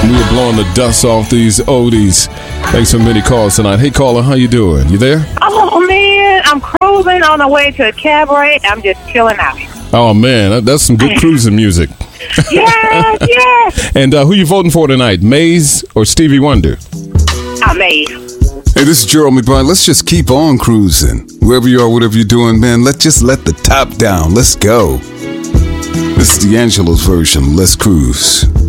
We are blowing the dust off these oldies. Thanks for many calls tonight. Hey, caller, how you doing? You there? Oh, man, I'm cruising on the way to a cabaret. I'm just chilling out. Oh, man, that's some good cruising music. Yes. And who you voting for tonight, Maze or Stevie Wonder? Maze. Hey, this is Gerald McBride. Let's just keep on cruising. Wherever you are, whatever you're doing, man, let's just let the top down. Let's go. This is D'Angelo's version. Let's cruise.